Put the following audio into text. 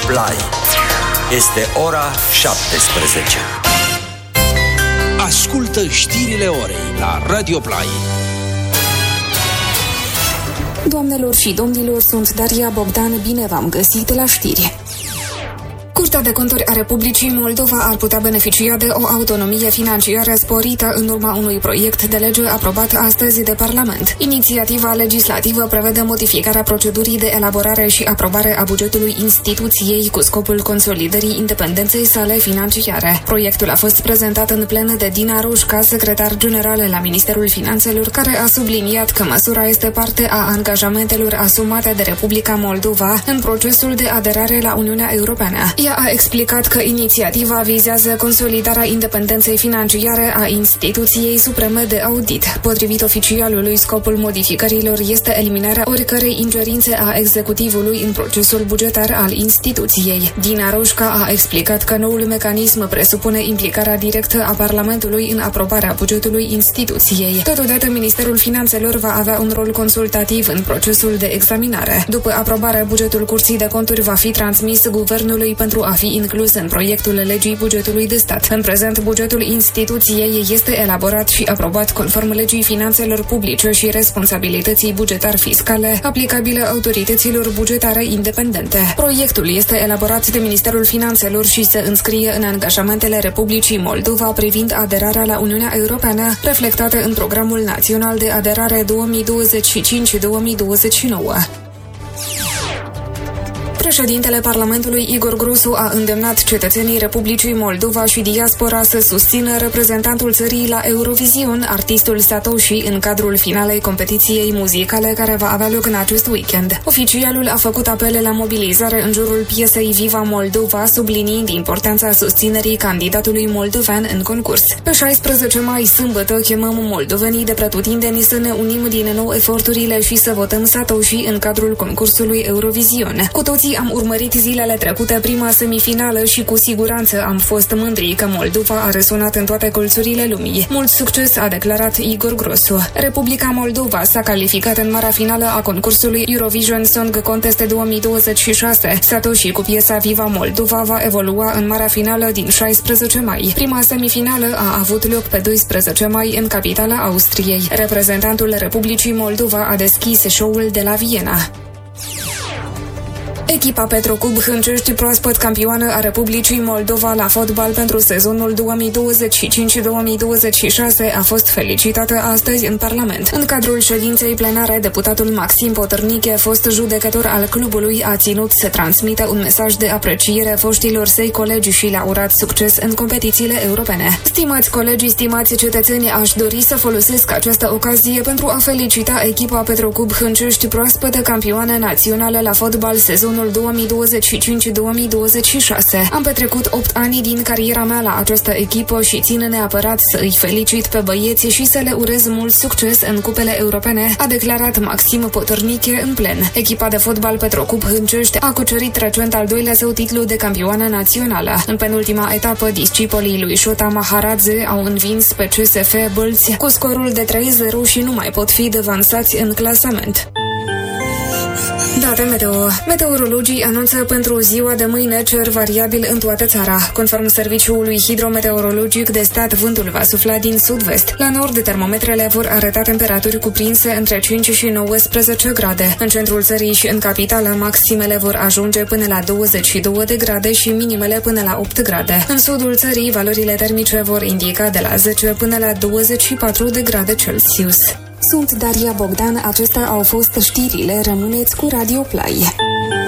Play. Este ora 17. Ascultă știrile orei la Radio Play. Doamnelor și domnilor, sunt Daria Bogdan, bine v-am găsit la știri. Curtea de Conturi a Republicii Moldova ar putea beneficia de o autonomie financiară sporită în urma unui proiect de lege aprobat astăzi de Parlament. Inițiativa legislativă prevede modificarea procedurii de elaborare și aprobare a bugetului instituției cu scopul consolidării independenței sale financiare. Proiectul a fost prezentat în plen de Dina Rușca, secretar general la Ministerul Finanțelor, care a subliniat că măsura este parte a angajamentelor asumate de Republica Moldova în procesul de aderare la Uniunea Europeană. Ea a explicat că inițiativa vizează consolidarea independenței financiare a instituției supreme de audit. Potrivit oficialului, scopul modificărilor este eliminarea oricărei ingerințe a executivului în procesul bugetar al instituției. Dina Roșca a explicat că noul mecanism presupune implicarea directă a Parlamentului în aprobarea bugetului instituției. Totodată, Ministerul Finanțelor va avea un rol consultativ în procesul de examinare. După aprobare, bugetul Curții de Conturi va fi transmis Guvernului pentru a fi inclus în proiectul legii bugetului de stat. În prezent, bugetul instituției este elaborat și aprobat conform legii finanțelor publice și responsabilității bugetar-fiscale aplicabile autorităților bugetare independente. Proiectul este elaborat de Ministerul Finanțelor și se înscrie în angajamentele Republicii Moldova privind aderarea la Uniunea Europeană, reflectate în Programul Național de Aderare 2025-2029. Președintele Parlamentului Igor Grosu a îndemnat cetățenii Republicii Moldova și diaspora să susțină reprezentantul țării la Eurovision, artistul Satoshi, în cadrul finalei competiției muzicale care va avea loc în acest weekend. Oficialul a făcut apele la mobilizare în jurul piesei Viva Moldova, subliniind importanța susținerii candidatului moldovean în concurs. Pe 16 mai, sâmbătă, chemăm moldovenii de pretutindeni să ne unim din nou eforturile și să votăm Satoshi în cadrul concursului Eurovision. Cu toții am urmărit zilele trecute prima semifinală și cu siguranță am fost mândri că Moldova a răsunat în toate colțurile lumii. Mult succes, a declarat Igor Grosu. Republica Moldova s-a calificat în marea finală a concursului Eurovision Song Contest 2026. Satoshi cu piesa Viva Moldova va evolua în marea finală din 16 mai. Prima semifinală a avut loc pe 12 mai în capitala Austriei. Reprezentantul Republicii Moldova a deschis show-ul de la Viena. Echipa Petrocub Hâncești, proaspăt campioană a Republicii Moldova la fotbal pentru sezonul 2025-2026, a fost felicitată astăzi în Parlament. În cadrul ședinței plenare, deputatul Maxim Potărniche, fost judecător al clubului, a ținut să transmită un mesaj de apreciere foștilor săi colegi și le-a urat succes în competițiile europene. Stimați colegi, stimați cetățeni, aș dori să folosesc această ocazie pentru a felicita echipa Petrocub Hâncești, proaspătă campioană națională la fotbal sezonul 2025-2026. Am petrecut 8 ani din cariera mea la această echipă și țin neapărat să îi felicit pe băieți și să le urez mult succes în cupele europene, a declarat Maxim Potărniche în plen. Echipa de fotbal Petrocub Hâncești a cucerit recent al doilea său titlu de campioană națională. În penultima etapă, discipolii lui Șota Maharadze au învins pe CSF Bălți cu scorul de 3-0 și nu mai pot fi devansați în clasament. Date meteo. Meteorologii anunță pentru ziua de mâine cer variabil în toată țara. Conform Serviciului Hidrometeorologic de Stat, vântul va sufla din sud-vest. La nord, termometrele vor arăta temperaturi cuprinse între 5 și 19 grade. În centrul țării și în capitală, maximele vor ajunge până la 22 de grade și minimele până la 8 grade. În sudul țării, valorile termice vor indica de la 10 până la 24 de grade Celsius. Sunt Daria Bogdan, acestea au fost știrile, rămâneți cu Radio Play.